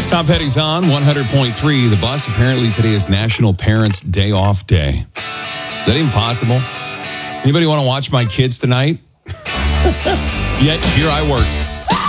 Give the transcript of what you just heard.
Top headings on 100.3. The Bus. Apparently today is National Parents Day Off Day. Is that even possible? Anybody want to watch my kids tonight? Yet here I work.